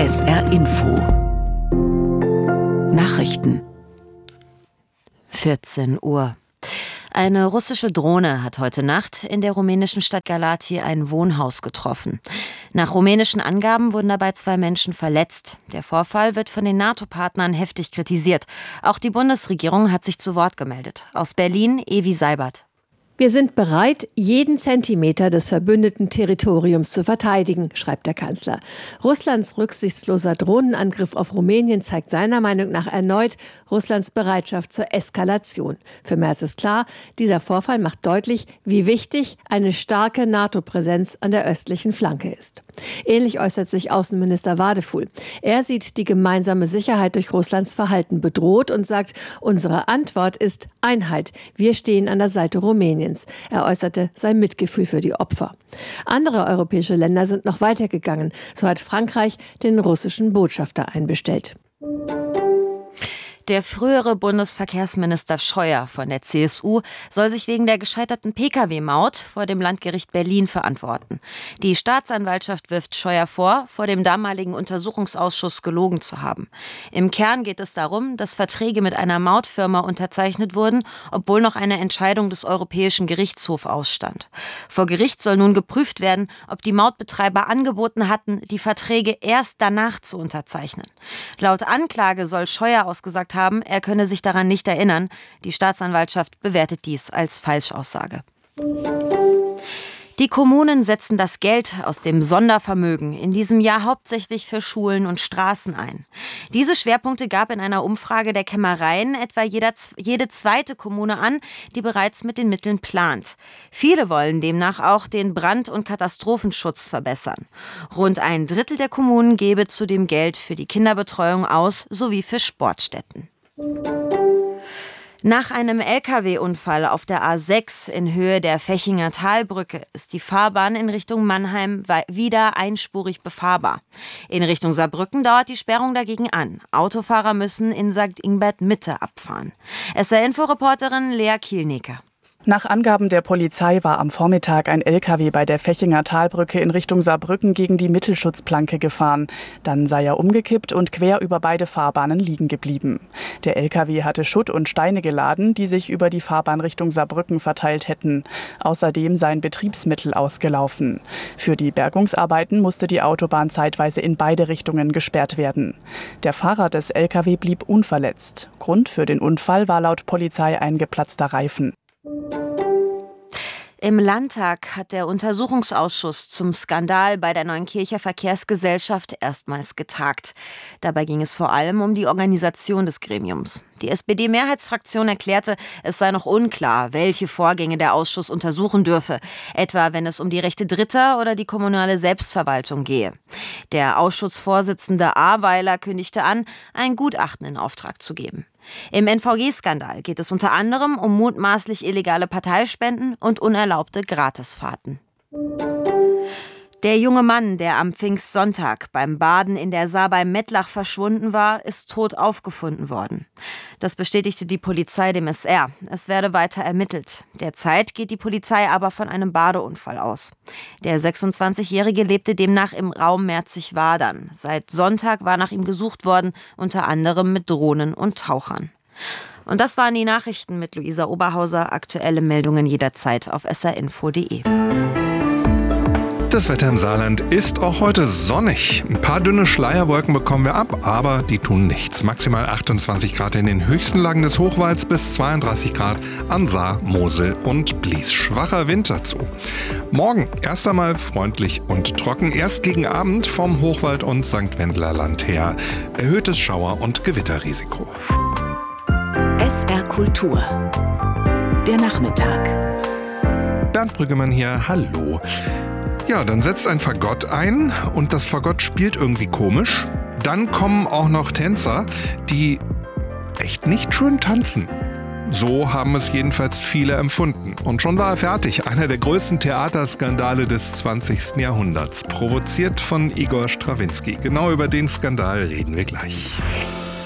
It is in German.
SR Info Nachrichten 14 Uhr. Eine russische Drohne hat heute Nacht in der rumänischen Stadt Galați ein Wohnhaus getroffen. Nach rumänischen Angaben wurden dabei 2 Menschen verletzt. Der Vorfall wird von den NATO-Partnern heftig kritisiert. Auch die Bundesregierung hat sich zu Wort gemeldet. Aus Berlin, Evi Seibert. Wir sind bereit, jeden Zentimeter des verbündeten Territoriums zu verteidigen, schreibt der Kanzler. Russlands rücksichtsloser Drohnenangriff auf Rumänien zeigt seiner Meinung nach erneut Russlands Bereitschaft zur Eskalation. Für Merz ist klar, dieser Vorfall macht deutlich, wie wichtig eine starke NATO-Präsenz an der östlichen Flanke ist. Ähnlich äußert sich Außenminister Wadefuhl. Er sieht die gemeinsame Sicherheit durch Russlands Verhalten bedroht und sagt, unsere Antwort ist Einheit. Wir stehen an der Seite Rumäniens. Er äußerte sein Mitgefühl für die Opfer. Andere europäische Länder sind noch weitergegangen. So hat Frankreich den russischen Botschafter einbestellt. Der frühere Bundesverkehrsminister Scheuer von der CSU soll sich wegen der gescheiterten Pkw-Maut vor dem Landgericht Berlin verantworten. Die Staatsanwaltschaft wirft Scheuer vor dem damaligen Untersuchungsausschuss gelogen zu haben. Im Kern geht es darum, dass Verträge mit einer Mautfirma unterzeichnet wurden, obwohl noch eine Entscheidung des Europäischen Gerichtshofs ausstand. Vor Gericht soll nun geprüft werden, ob die Mautbetreiber angeboten hatten, die Verträge erst danach zu unterzeichnen. Laut Anklage soll Scheuer ausgesagt haben, er könne sich daran nicht erinnern. Die Staatsanwaltschaft bewertet dies als Falschaussage. Die Kommunen setzen das Geld aus dem Sondervermögen in diesem Jahr hauptsächlich für Schulen und Straßen ein. Diese Schwerpunkte gab in einer Umfrage der Kämmereien etwa jede zweite Kommune an, die bereits mit den Mitteln plant. Viele wollen demnach auch den Brand- und Katastrophenschutz verbessern. Rund 1/3 der Kommunen gebe zudem Geld für die Kinderbetreuung aus, sowie für Sportstätten. Nach einem Lkw-Unfall auf der A6 in Höhe der Fechinger Talbrücke ist die Fahrbahn in Richtung Mannheim wieder einspurig befahrbar. In Richtung Saarbrücken dauert die Sperrung dagegen an. Autofahrer müssen in St. Ingbert Mitte abfahren. SR-Info-Reporterin Lea Kielnecker. Nach Angaben der Polizei war am Vormittag ein Lkw bei der Fechinger Talbrücke in Richtung Saarbrücken gegen die Mittelschutzplanke gefahren. Dann sei er umgekippt und quer über beide Fahrbahnen liegen geblieben. Der Lkw hatte Schutt und Steine geladen, die sich über die Fahrbahn Richtung Saarbrücken verteilt hätten. Außerdem seien Betriebsmittel ausgelaufen. Für die Bergungsarbeiten musste die Autobahn zeitweise in beide Richtungen gesperrt werden. Der Fahrer des Lkw blieb unverletzt. Grund für den Unfall war laut Polizei ein geplatzter Reifen. Im Landtag hat der Untersuchungsausschuss zum Skandal bei der Neunkircher Verkehrsgesellschaft erstmals getagt. Dabei ging es vor allem um die Organisation des Gremiums. Die SPD-Mehrheitsfraktion erklärte, es sei noch unklar, welche Vorgänge der Ausschuss untersuchen dürfe, etwa wenn es um die Rechte Dritter oder die kommunale Selbstverwaltung gehe. Der Ausschussvorsitzende Ahrweiler kündigte an, ein Gutachten in Auftrag zu geben. Im NVG-Skandal geht es unter anderem um mutmaßlich illegale Parteispenden und unerlaubte Gratisfahrten. Der junge Mann, der am Pfingstsonntag beim Baden in der Saar bei Mettlach verschwunden war, ist tot aufgefunden worden. Das bestätigte die Polizei dem SR. Es werde weiter ermittelt. Derzeit geht die Polizei aber von einem Badeunfall aus. Der 26-Jährige lebte demnach im Raum Merzig-Wadern. Seit Sonntag war nach ihm gesucht worden, unter anderem mit Drohnen und Tauchern. Und das waren die Nachrichten mit Luisa Oberhauser. Aktuelle Meldungen jederzeit auf srinfo.de. Das Wetter im Saarland ist auch heute sonnig. Ein paar dünne Schleierwolken bekommen wir ab, aber die tun nichts. Maximal 28 Grad in den höchsten Lagen des Hochwalds bis 32 Grad an Saar, Mosel und Blies. Schwacher Wind dazu. Morgen erst einmal freundlich und trocken. Erst gegen Abend vom Hochwald und St. Wendler Land her. Erhöhtes Schauer- und Gewitterrisiko. SR Kultur. Der Nachmittag. Bernd Brüggemann hier, hallo. Ja, dann setzt ein Fagott ein und das Fagott spielt irgendwie komisch. Dann kommen auch noch Tänzer, die echt nicht schön tanzen. So haben es jedenfalls viele empfunden. Und schon war er fertig. Einer der größten Theaterskandale des 20. Jahrhunderts. Provoziert von Igor Strawinski. Genau über den Skandal reden wir gleich.